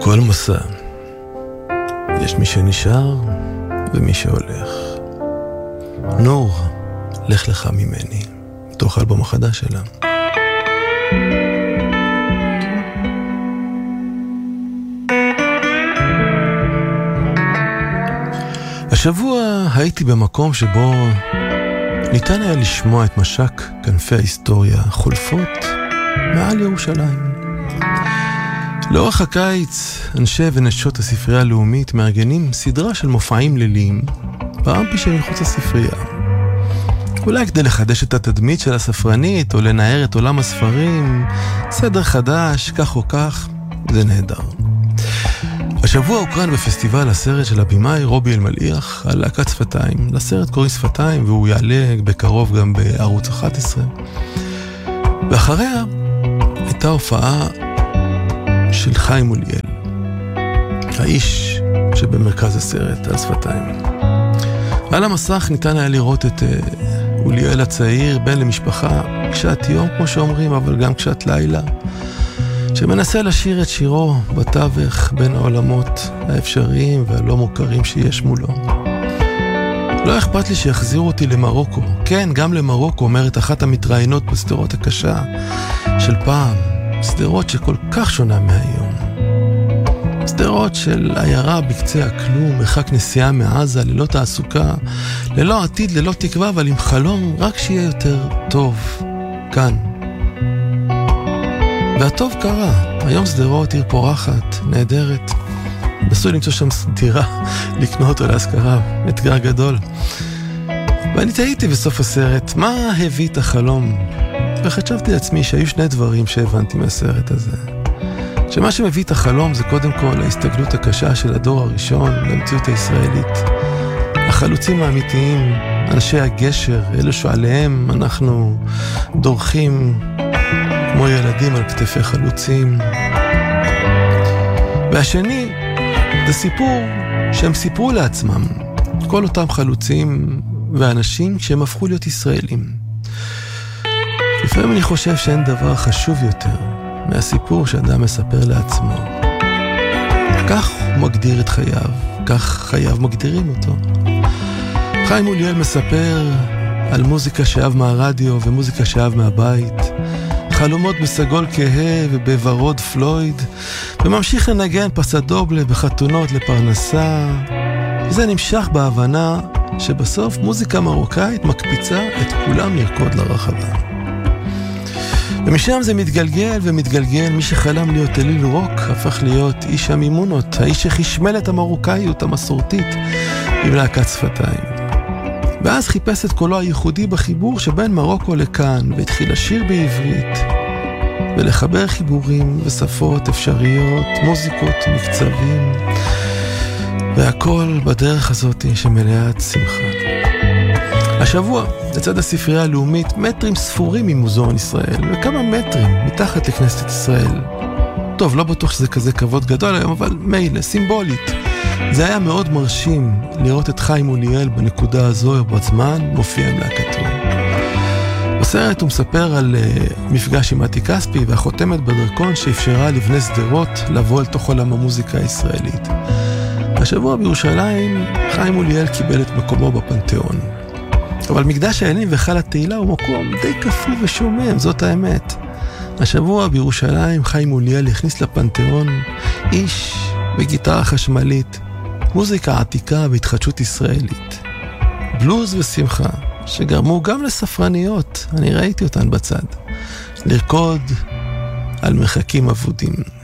בכל מסע יש מי שנשאר ומי שהולך. נור, לך לך ממני, מתוך האלבום החדש שלה. השבוע הייתי במקום שבו ניתן היה לשמוע את משק כנפי ההיסטוריה חולפות מעל ירושלים. לאורך הקיץ, אנשי ונשות הספרייה הלאומית מארגנים סדרה של מופעים ליליים באמפי שמחוץ הספרייה. אולי כדי לחדש את התדמית של הספרנית או לנער את עולם הספרים, סדר חדש, כך או כך, זה נהדר. השבוע הוקרן בפסטיבל הסרט של הבימאי רובי אלמליח על להקת שפתיים. לסרט קוראים שפתיים והוא יעלה בקרוב גם בערוץ 11. ואחריה הייתה הופעה של חיים מוליאל, האיש שבמרכז הסרט על שפתיים. על המסך ניתן היה לראות את מוליאל הצעיר, בן למשפחה קשת יום כמו שאומרים, אבל גם קשת לילה, שמנסה לשיר את שירו בתווך בין העולמות האפשריים והלא מוכרים שיש מולו. לא אכפת לי שיחזירו אותי למרוקו. כן, גם למרוקו, אומרת אחת המתראיינות בסדרות הקשה של פעם. סדרות שכל כך שונה מהיום. סדרות של עיירה בקצה הכלום, מרחק נסיעה מעזה, ללא תעסוקה, ללא עתיד, ללא תקווה, אבל עם חלום רק שיהיה יותר טוב כאן. והטוב קרה. היום סדרות עיר פורחת, נהדרת. נסו למצוא שם דירה, לקנות או להשכרה, אתגר גדול. ואני תהיתי בסוף הסרט, מה הביא את החלום? וחשבתי לעצמי שהיו שני דברים שהבנתי מהסרט הזה. שמה שמביא את החלום זה קודם כל ההסתגלות הקשה של הדור הראשון למציאות הישראלית. החלוצים האמיתיים, אנשי הגשר, אלו שעליהם אנחנו דורכים כמו ילדים על כתפי חלוצים. והשני, זה סיפור שהם סיפרו לעצמם, כל אותם חלוצים ואנשים שהם הפכו להיות ישראלים. לפעמים אני חושב שאין דבר חשוב יותר מהסיפור שאדם מספר לעצמו. כך הוא מגדיר את חייו, כך חייו מגדירים אותו. חיים מוליאל מספר על מוזיקה שאהב מהרדיו ומוזיקה שאהב מהבית, חלומות בסגול כהה ובוורוד פלויד, וממשיך לנגן פסדובלה בחתונות לפרנסה. זה נמשך בהבנה שבסוף מוזיקה מרוקאית מקפיצה את כולם לרקוד לרחבה. ומשם זה מתגלגל ומתגלגל. מי שחלם להיות אליל רוק הפך להיות איש המימונות, האיש שחשמל את המרוקאיות המסורתית עם להקת שפתיים. ואז חיפש את קולו הייחודי בחיבור שבין מרוקו לכאן, והתחיל לשיר בעברית ולחבר חיבורים ושפות אפשריות, מוזיקות, מקצבים, והכל בדרך הזאת שמלאת שמחה. השבוע, לצד הספרייה הלאומית, מטרים ספורים ממוזיאון ישראל, וכמה מטרים מתחת לכנסת ישראל. טוב, לא בטוח שזה כזה כבוד גדול היום, אבל מילא, סימבולית. זה היה מאוד מרשים לראות את חיים מוליאל בנקודה הזו בזמן, מופיע עם להקתו. בסרט הוא מספר על מפגש עם מתי כספי והחותמת בדרכון שאפשרה לבני סדרות לבוא אל תוך עולם המוזיקה הישראלית. השבוע בירושלים, חיים מוליאל קיבל את מקומו בפנתיאון. אבל מקדש האלים וחל התהילה הוא מקום די כפוי ושומם, זאת האמת. השבוע בירושלים חיים מוליאל הכניס לפנתיאון איש בגיטרה חשמלית, מוזיקה עתיקה והתחדשות ישראלית, בלוז ושמחה, שגרמו גם לספרניות, אני ראיתי אותן בצד, לרקוד על מרחקים אבודים.